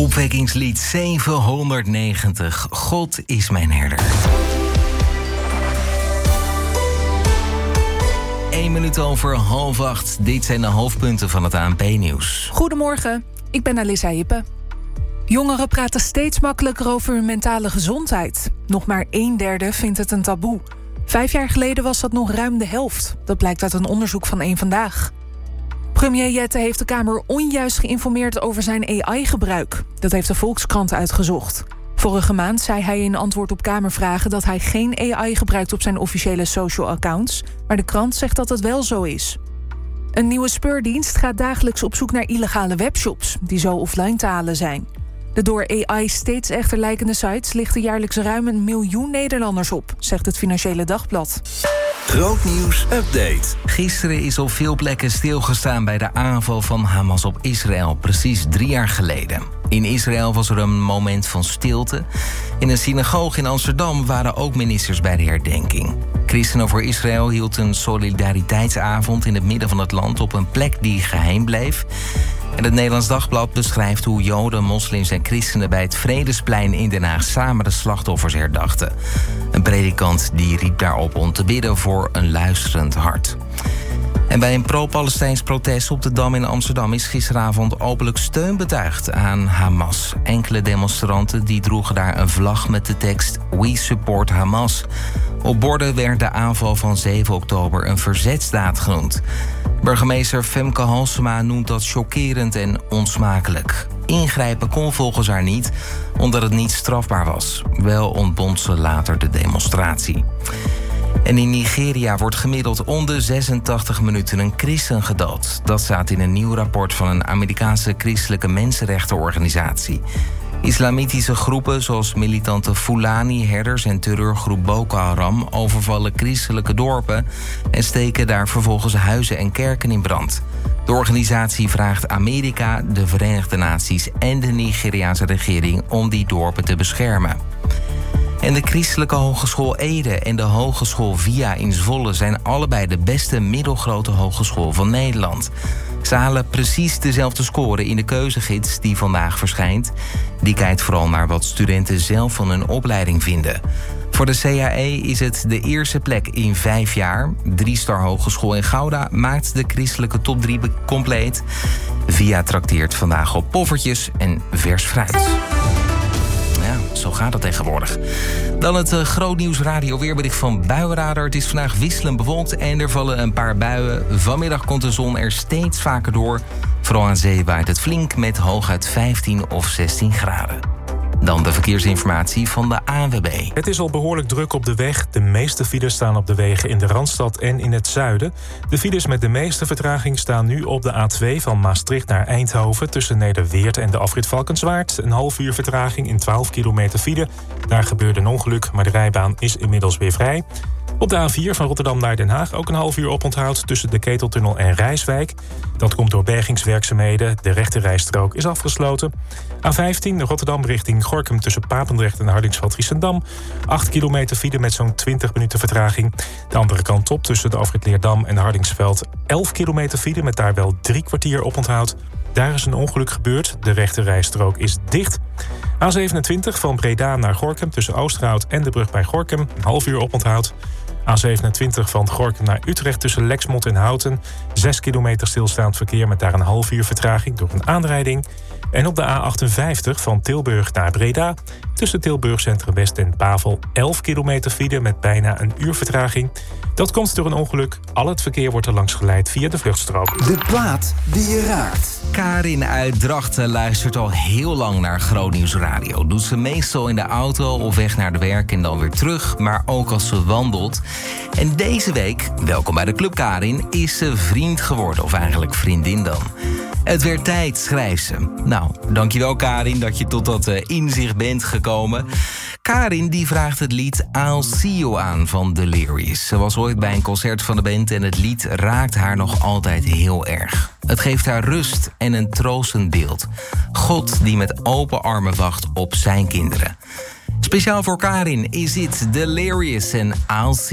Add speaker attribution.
Speaker 1: Opwekkingslied 790. God is mijn herder. 1 minuut over 7:30. Dit zijn de hoofdpunten van het ANP-nieuws.
Speaker 2: Goedemorgen, ik ben Alissa Hippe. Jongeren praten steeds makkelijker over hun mentale gezondheid. Nog maar 1/3 vindt het een taboe. 5 jaar geleden was dat nog ruim de helft. Dat blijkt uit een onderzoek van Eén Vandaag. Premier Jette heeft de Kamer onjuist geïnformeerd over zijn AI-gebruik. Dat heeft de Volkskrant uitgezocht. Vorige maand zei hij in antwoord op Kamervragen dat hij geen AI gebruikt op zijn officiële social accounts, maar de krant zegt dat het wel zo is. Een nieuwe speurdienst gaat dagelijks op zoek naar illegale webshops die zo offline te halen zijn. De door AI steeds echter lijkende sites lichten jaarlijks ruim 1 miljoen Nederlanders op, zegt het Financiële Dagblad.
Speaker 3: Grootnieuws update.
Speaker 1: Gisteren is op veel plekken stilgestaan bij de aanval van Hamas op Israël, precies 3 jaar geleden. In Israël was er een moment van stilte. In een synagoge in Amsterdam waren ook ministers bij de herdenking. Christenen voor Israël hield een solidariteitsavond in het midden van het land op een plek die geheim bleef. En het Nederlands Dagblad beschrijft hoe Joden, moslims en christenen bij het Vredesplein in Den Haag samen de slachtoffers herdachten. Een predikant die riep daarop om te bidden voor een luisterend hart. En bij een pro-Palestijns protest op de Dam in Amsterdam is gisteravond openlijk steun betuigd aan Hamas. Enkele demonstranten die droegen daar een vlag met de tekst We support Hamas. Op borden werd de aanval van 7 oktober een verzetsdaad genoemd. Burgemeester Femke Halsema noemt dat chockerend en onsmakelijk. Ingrijpen kon volgens haar niet, omdat het niet strafbaar was. Wel ontbond ze later de demonstratie. En in Nigeria wordt gemiddeld om de 86 minuten een christen gedood. Dat staat in een nieuw rapport van een Amerikaanse christelijke mensenrechtenorganisatie. Islamitische groepen zoals militante Fulani-herders en terreurgroep Boko Haram overvallen christelijke dorpen en steken daar vervolgens huizen en kerken in brand. De organisatie vraagt Amerika, de Verenigde Naties en de Nigeriaanse regering om die dorpen te beschermen. En de Christelijke Hogeschool Ede en de Hogeschool VIA in Zwolle zijn allebei de beste middelgrote hogeschool van Nederland. Ze halen precies dezelfde score in de keuzegids die vandaag verschijnt. Die kijkt vooral naar wat studenten zelf van hun opleiding vinden. Voor de CAE is het de eerste plek in 5 jaar. 3-star Hogeschool in Gouda maakt de christelijke top 3 compleet. VIA trakteert vandaag op poffertjes en vers fruit. Ja, zo gaat het tegenwoordig. Dan het Grootnieuws Radio weerbericht van Buienradar. Het is vandaag wisselend bewolkt en er vallen een paar buien. Vanmiddag komt de zon er steeds vaker door. Vooral aan zee waait het flink met hooguit 15 of 16 graden. Dan de verkeersinformatie van de ANWB.
Speaker 4: Het is al behoorlijk druk op de weg. De meeste files staan op de wegen in de Randstad en in het zuiden. De files met de meeste vertraging staan nu op de A2 van Maastricht naar Eindhoven tussen Nederweert en de afrit Valkenswaard. Een half uur vertraging in 12 kilometer file. Daar gebeurde een ongeluk, maar de rijbaan is inmiddels weer vrij. Op de A4 van Rotterdam naar Den Haag ook een half uur oponthoud tussen de Keteltunnel en Rijswijk. Dat komt door bergingswerkzaamheden. De rechterrijstrook is afgesloten. A15 Rotterdam richting Gorinchem tussen Papendrecht en Hardingsveld-Giessendam. 8 kilometer file met zo'n 20 minuten vertraging. De andere kant op tussen de afrit Leerdam en Hardingsveld. 11 kilometer file met daar wel 3 kwartier oponthoud. Daar is een ongeluk gebeurd. De rechterrijstrook is dicht. A27 van Breda naar Gorinchem tussen Oosterhout en de brug bij Gorinchem. Een half uur oponthoud. A27 van Gorinchem naar Utrecht tussen Lexmond en Houten. 6 kilometer stilstaand verkeer met daar een half uur vertraging door een aanrijding. En op de A58 van Tilburg naar Breda tussen Tilburg Centrum West en Pavel 11 kilometer file met bijna een uur vertraging. Dat komt door een ongeluk. Al het verkeer wordt er langs geleid via de vluchtstrook.
Speaker 3: De plaat die je raakt.
Speaker 1: Karin uit Drachten luistert al heel lang naar Grootnieuws Radio. Doet ze meestal in de auto of weg naar de werk en dan weer terug, maar ook als ze wandelt. En deze week, welkom bij de Club Karin, is ze vriend geworden, of eigenlijk vriendin dan. Het werd tijd, schrijft ze. Nou, dankjewel Karin dat je tot dat inzicht bent gekomen. Karin die vraagt het lied I'll See You aan van Delirious. Ze was ooit bij een concert van de band en het lied raakt haar nog altijd heel erg. Het geeft haar rust en een troostend beeld. God die met open armen wacht op zijn kinderen. Speciaal voor Karin is dit Delirious en I'll See